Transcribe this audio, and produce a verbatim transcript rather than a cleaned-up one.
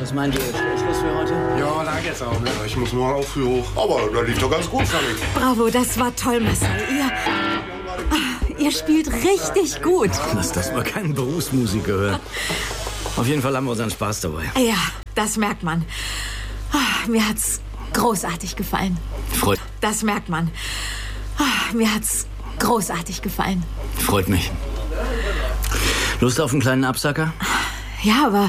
Was meint ihr? Schluss für heute? Ja, lag jetzt auch, ne? Ich muss nur auf für hoch. Aber da lief doch ganz gut, fand ich. Bravo, das war toll, Marcel. Ihr, ah, ihr spielt richtig gut. Lass das mal keinen Berufsmusiker hören. Auf jeden Fall haben wir unseren Spaß dabei. Ja, das merkt man. Ah, mir hat's großartig gefallen. Freut. Das merkt man. Ah, mir hat's großartig gefallen. Freut mich. Lust auf einen kleinen Absacker? Ja, aber